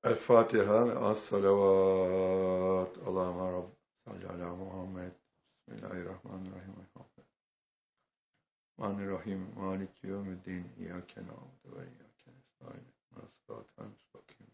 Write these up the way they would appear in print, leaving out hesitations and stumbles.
El Fatiha ve as-salavat. Allahümme Rabb salli ala Muhammed. Bismillahirrahmanirrahim. Rahmanirrahim. Maliki yevmiddin. İyyâke na'budu ve iyyâke nestaîn. Sıratal müstakim.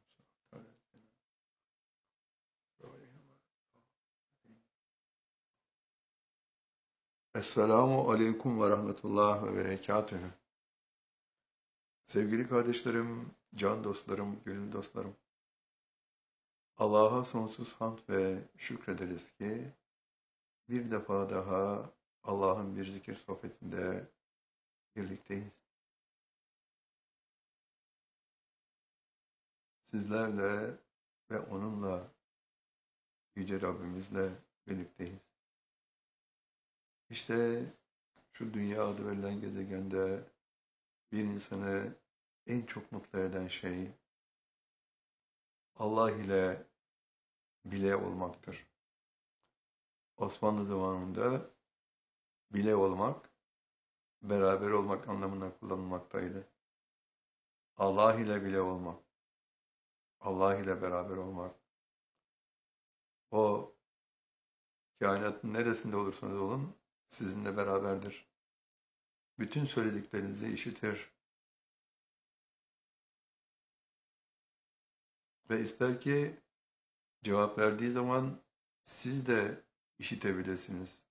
Esselamu aleyküm ve rahmetullah ve berekatühü. Sevgili kardeşlerim, can dostlarım, gönül dostlarım. Allah'a sonsuz hamd ve şükrederiz ki bir defa daha Allah'ın bir zikir sohbetinde birlikteyiz. Sizlerle ve onunla, Yüce Rabbimizle birlikteyiz. İşte şu dünya adı verilen gezegende bir insanı en çok mutlu eden şey Allah ile bile olmaktır. Osmanlı zamanında bile olmak, beraber olmak anlamına kullanılmaktaydı. Allah ile bile olmak, Allah ile beraber olmak. O kainatın neresinde olursanız olun sizinle beraberdir. Bütün söylediklerinizi işitir. Ve ister ki cevap verdiği zaman siz de işitebilirsiniz.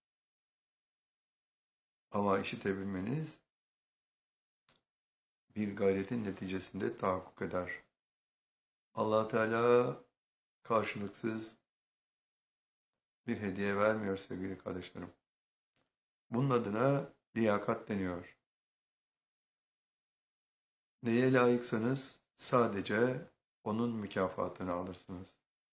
Ama işitebilmeniz bir gayretin neticesinde tahakkuk eder. Allah Teala karşılıksız bir hediye vermiyor sevgili kardeşlerim. Bunun adına liyakat deniyor. Neye layıksanız sadece onun mükafatını alırsınız.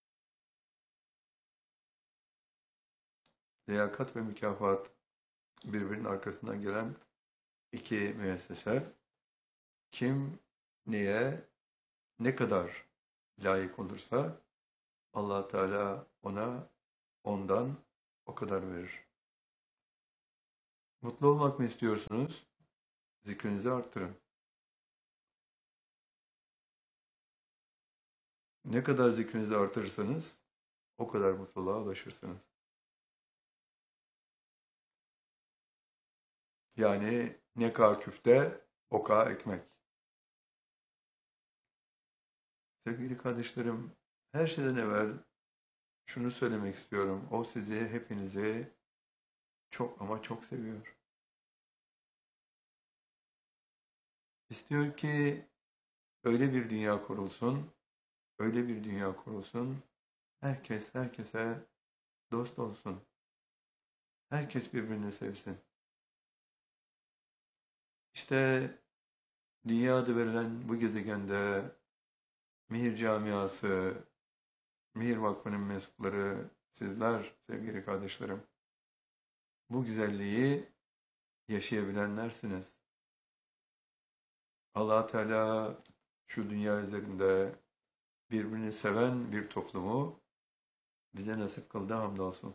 Liyakat ve mükafat birbirinin arkasından gelen iki müessese. Kim neye ne kadar layık olursa Allah Teala ona ondan o kadar verir. Mutlu olmak mı istiyorsunuz? Zikrinizi arttırın. Ne kadar zikrinizi artırırsanız o kadar mutluluğa ulaşırsınız. Yani ne kadar küfte, o kadar ekmek. Sevgili kardeşlerim, her şeyden evvel şunu söylemek istiyorum. O sizi, hepinizi çok ama çok seviyor. İstiyor ki öyle bir dünya kurulsun, öyle bir dünya kurulsun, herkes herkese dost olsun. Herkes birbirini sevsin. İşte dünya adı verilen bu gezegende Mihir camiası, Mihir Vakfı'nın mensupları, sizler sevgili kardeşlerim, bu güzelliği yaşayabilenlersiniz. Allah Teala şu dünya üzerinde birbirini seven bir toplumu bize nasip kıldı, hamdolsun.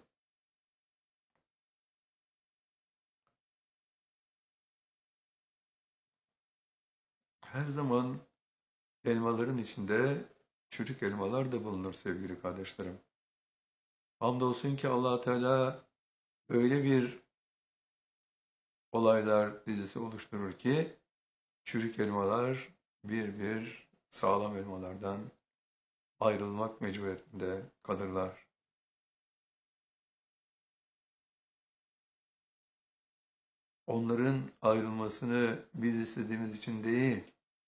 Her zaman elmaların içinde çürük elmalar da bulunur sevgili kardeşlerim. Hamdolsun ki Allah Teala öyle bir olaylar dizisi oluşturur ki çürük elmalar bir bir sağlam elmalardan ayrılmak mecburiyetinde kalırlar. Onların ayrılmasını biz istediğimiz için değil,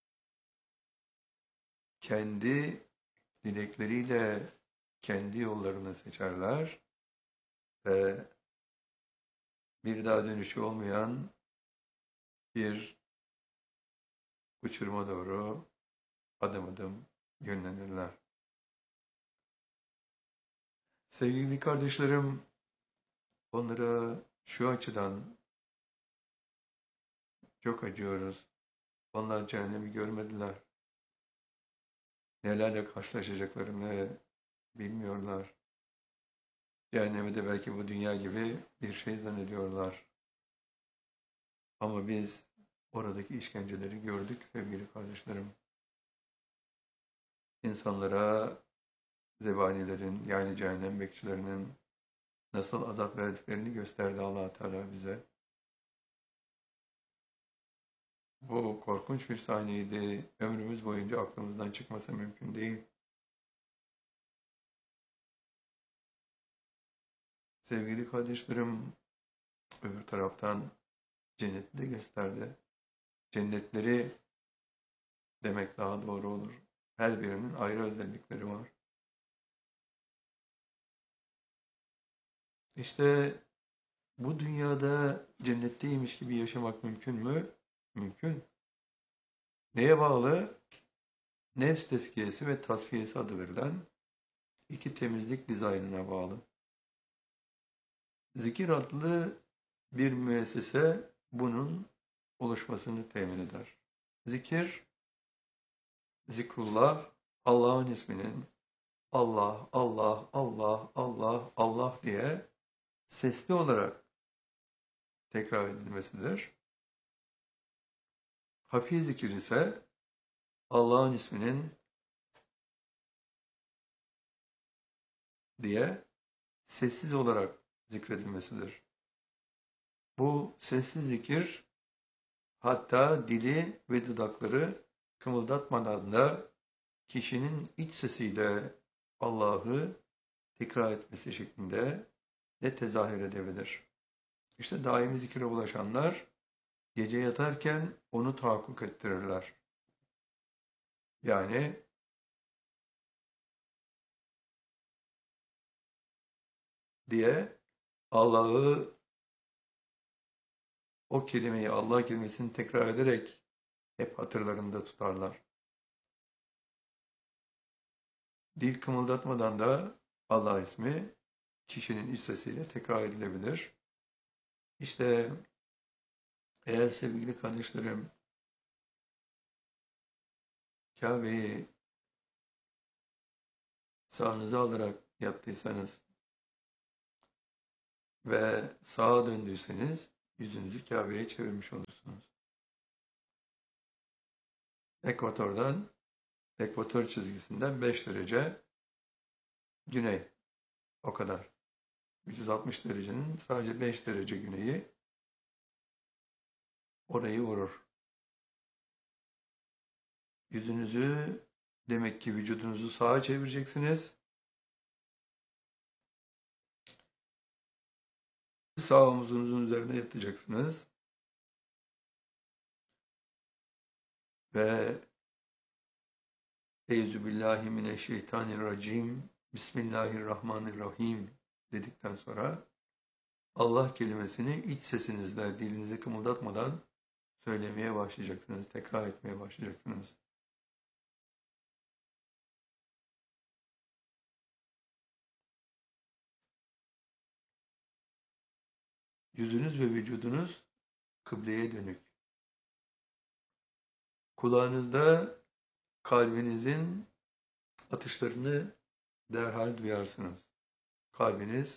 kendi dilekleriyle kendi yollarını seçerler ve bir daha dönüşü olmayan bir uçuruma doğru adım adım yönlenirler. Sevgili kardeşlerim, onlara şu açıdan çok acıyoruz. Onlar cehennemi görmediler. Nelerle karşılaşacaklarını bilmiyorlar. Cehennemi de belki bu dünya gibi bir şey zannediyorlar. Ama biz oradaki işkenceleri gördük sevgili kardeşlerim. insanlara zebanilerin yani cehennem bekçilerinin nasıl azap verdiklerini gösterdi Allah Teala bize. Bu korkunç bir sahneydi. Ömrümüz boyunca aklımızdan çıkması mümkün değil. Sevgili kardeşlerim, öbür taraftan cenneti de gösterdi. Cennetleri demek daha doğru olur. Her birinin ayrı özellikleri var. İşte bu dünyada cennetteymiş gibi yaşamak mümkün mü? Mümkün. Neye bağlı? Nefs tezkiyesi ve tasfiyesi adı verilen iki temizlik dizaynına bağlı. Zikir adlı bir müessese bunun oluşmasını temin eder. Zikir, zikrullah, Allah'ın isminin Allah, Allah, Allah, Allah, Allah diye sesli olarak tekrar edilmesidir. Hafi zikir ise Allah'ın isminin diye sessiz olarak zikredilmesidir. Bu sessiz zikir hatta dili ve dudakları kımıldatmadan da kişinin iç sesiyle Allah'ı tekrar etmesi şeklinde de tezahür edebilir. İşte daimi zikre ulaşanlar gece yatarken onu tahakkuk ettirirler. Yani diye Allah'ı o kelimeyi Allah kelimesini tekrar ederek hep hatırlarında tutarlar. Dil kımıldatmadan da Allah ismi kişinin iç sesiyle tekrar edilebilir. İşte eğer sevgili kardeşlerim Kabe'yi sağınıza alarak yaptıysanız ve sağa döndüyseniz yüzünüzü Kabe'ye çevirmiş olursunuz. Ekvator çizgisinden 5 derece güney. O kadar. 360 derecenin sadece 5 derece güneyi orayı vurur. Yüzünüzü demek ki vücudunuzu sağa çevireceksiniz. Sağ omuzunuzun üzerine yatacaksınız. Ve Euzubillahimineşşeytanirracim Bismillahirrahmanirrahim dedikten sonra Allah kelimesini iç sesinizle dilinizi kımıldatmadan söylemeye başlayacaksınız, tekrar etmeye başlayacaksınız. Yüzünüz ve vücudunuz kıbleye dönük. Kulağınızda kalbinizin atışlarını derhal duyarsınız. Kalbiniz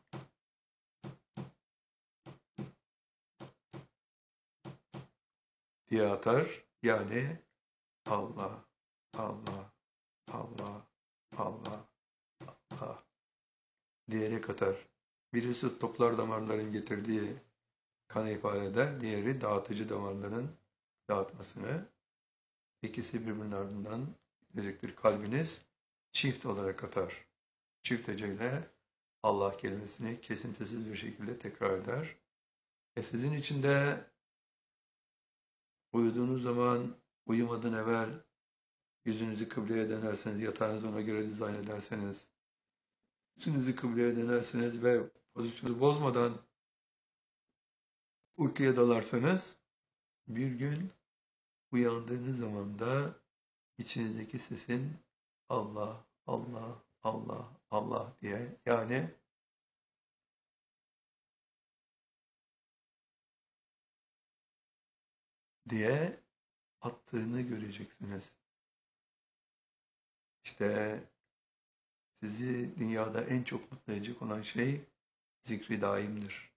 diye atar. Yani Allah, Allah, Allah, Allah, Allah diyerek atar. Birisi toplar damarların getirdiği kanı ifade eder. Diğeri dağıtıcı damarların dağıtmasını. İkisi birbirinin ardından gelecektir. Kalbiniz çift olarak atar. Çift heceyle Allah kelimesini kesintisiz bir şekilde tekrar eder. Sizin içinde uyuduğunuz zaman uyumadan evvel yüzünüzü kıbleye dönerseniz, yatağınızı ona göre dizayn ederseniz, yüzünüzü kıbleye dönerseniz ve pozisyonu bozmadan uykuya dalarsanız bir gün uyandığınız zaman da içinizdeki sesin Allah, Allah, Allah, Allah diye yani diye attığını göreceksiniz. İşte sizi dünyada en çok mutlu edecek olan şey zikri daimdir.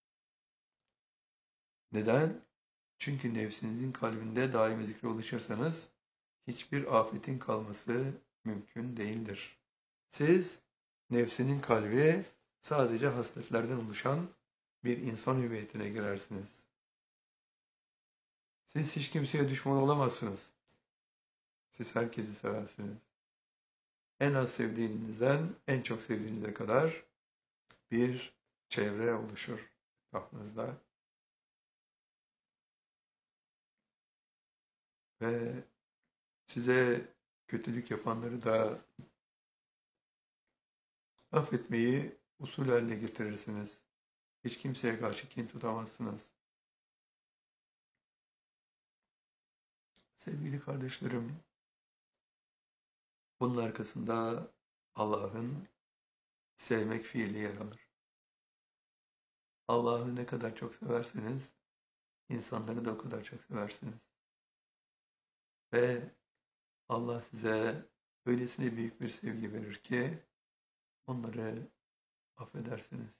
Neden? Çünkü nefsinizin kalbinde daim zikre ulaşırsanız hiçbir afetin kalması mümkün değildir. Siz nefsinin kalbi sadece hasletlerden oluşan bir insan hüviyetine girersiniz. Siz hiç kimseye düşman olamazsınız. Siz herkesi seversiniz. En az sevdiğinizden en çok sevdiğinize kadar bir çevre oluşur aklınızda. Ve size kötülük yapanları da affetmeyi usul haline getirirsiniz. Hiç kimseye karşı kin tutamazsınız. Sevgili kardeşlerim, bunun arkasında Allah'ın sevmek fiili yer alır. Allah'ı ne kadar çok severseniz, insanları da o kadar çok seversiniz. Ve Allah size öylesine büyük bir sevgi verir ki, onları affedersiniz.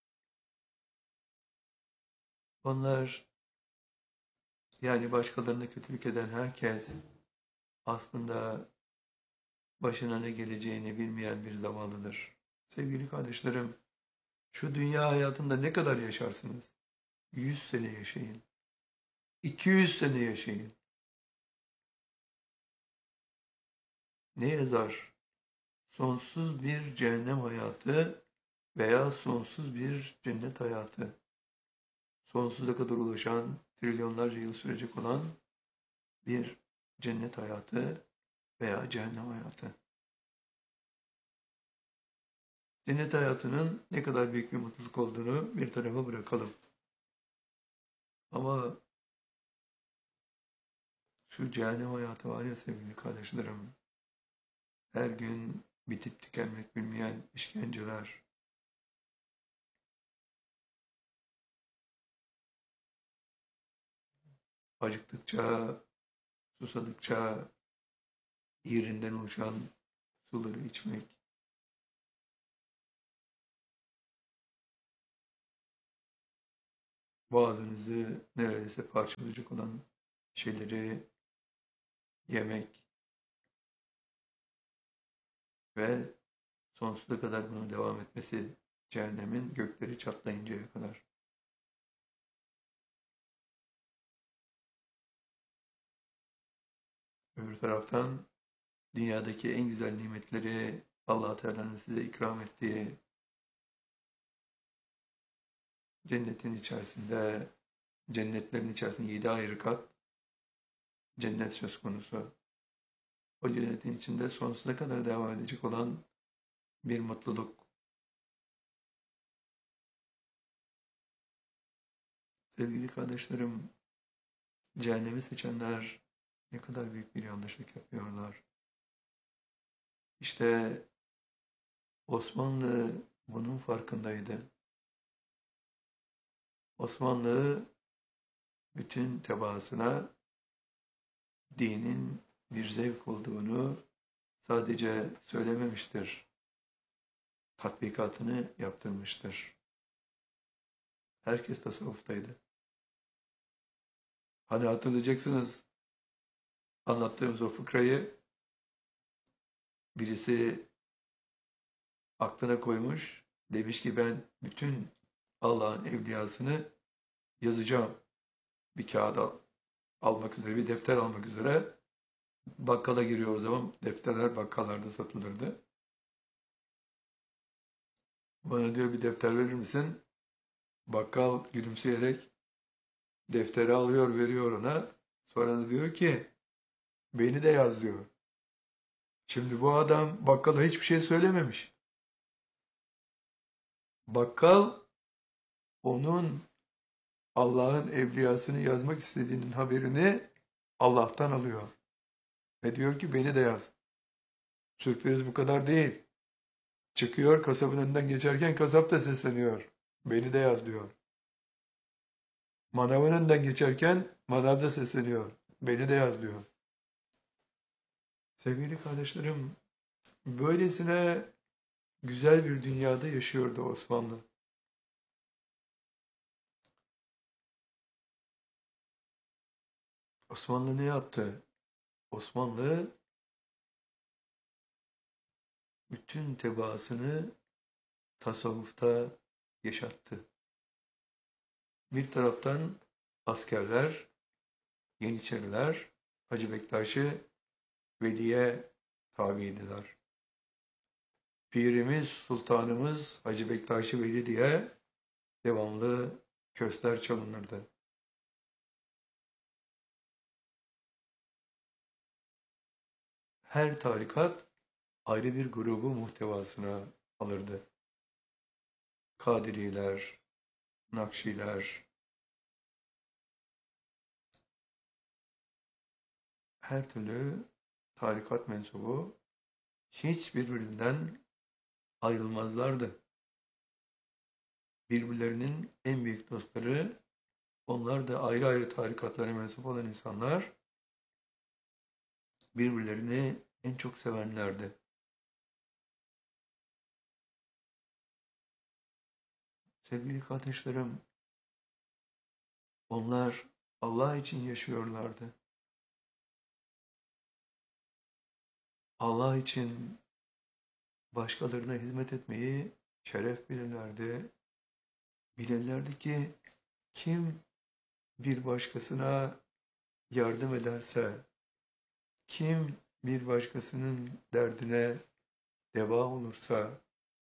Onlar, yani başkalarına kötülük eden herkes, aslında başına ne geleceğini bilmeyen bir zavallıdır. Sevgili kardeşlerim, şu dünya hayatında ne kadar yaşarsınız? 100 sene yaşayın. 200 sene yaşayın. Ne yazar? Sonsuz bir cehennem hayatı veya sonsuz bir cennet hayatı. Sonsuza kadar ulaşan, trilyonlarca yıl sürecek olan bir cennet hayatı veya cehennem hayatı. Cennet hayatının ne kadar büyük bir mutluluk olduğunu bir tarafa bırakalım. Ama şu cehennem hayatı var ya sevgili kardeşlerim, her gün bitip tükenmek bilmeyen işkenceler, acıktıkça, susadıkça yerinden oluşan suları içmek, boğazınızı neredeyse parçalayacak olan şeyleri yemek ve sonsuza kadar bunun devam etmesi, cehennemin gökleri çatlayıncaya kadar. Öbür taraftan dünyadaki en güzel nimetleri Allah Teala'nın size ikram ettiği cennetin içerisinde, cennetlerin içerisinde 7 ayrı kat cennet söz konusu. O cennetin içinde sonsuza kadar devam edecek olan bir mutluluk. Sevgili kardeşlerim, cehennemi seçenler ne kadar büyük bir yanlışlık yapıyorlar. İşte Osmanlı bunun farkındaydı. Osmanlı bütün tebaasına dinin bir zevk olduğunu sadece söylememiştir, tatbikatını yaptırmıştır. Herkes tasavvuftaydı. Hani hatırlayacaksınız anlattığımız o fıkrayı, birisi aklına koymuş, demiş ki ben bütün Allah'ın evliyasını yazacağım. Bir kağıt almak üzere, bir defter almak üzere bakkala giriyor o zaman. Defterler bakkallarda satılırdı. Bana diyor bir defter verir misin? Bakkal gülümseyerek defteri alıyor, veriyor ona. Sonra da diyor ki beni de yaz diyor. Şimdi bu adam bakkala hiçbir şey söylememiş. Bakkal onun Allah'ın evliyasını yazmak istediğinin haberini Allah'tan alıyor. Ve diyor ki beni de yaz. Sürpriz bu kadar değil. Çıkıyor kasabın önünden geçerken kasap da sesleniyor. Beni de yaz diyor. Manavın önünden geçerken manav da sesleniyor. Beni de yaz diyor. Sevgili kardeşlerim, böylesine güzel bir dünyada yaşıyordu Osmanlı. Osmanlı ne yaptı? Osmanlı bütün tebaasını tasavvufta yaşattı. Bir taraftan askerler, Yeniçeriler Hacı Bektaş'ı Veli'ye tabiydiler. Pirimiz, sultanımız Hacı Bektaş-ı Veli diye devamlı kösler çalınırdı. Her tarikat ayrı bir grubu muhtevasına alırdı. Kadiriler, Nakşiler, her türlü tarikat mensubu hiçbirbirinden ayrılmazlardı. Birbirlerinin en büyük dostları, onlar da ayrı ayrı tarikatlara mensup olan insanlar birbirlerini en çok sevenlerdi. Sevgili kardeşlerim, onlar Allah için yaşıyorlardı. Allah için başkalarına hizmet etmeyi şeref bilirlerdi. Bilirlerdi ki kim bir başkasına yardım ederse, kim bir başkasının derdine deva olursa,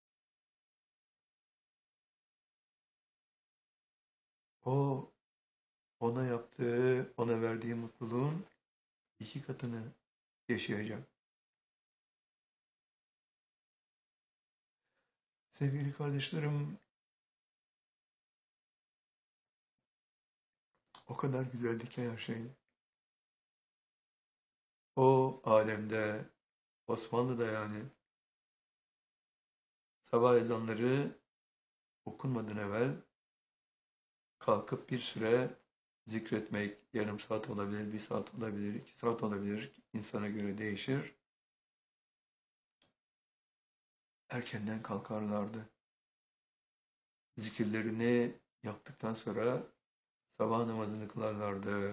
o ona yaptığı, ona verdiği mutluluğun 2 katını yaşayacak. Sevgili kardeşlerim, o kadar güzeldi ki her şey. O alemde, Osmanlı'da yani, sabah ezanları okunmadan evvel kalkıp bir süre zikretmek, yarım saat olabilir, 1 saat olabilir, 2 saat olabilir, insana göre değişir. Erkenden kalkarlardı. Zikirlerini yaptıktan sonra sabah namazını kılarlardı.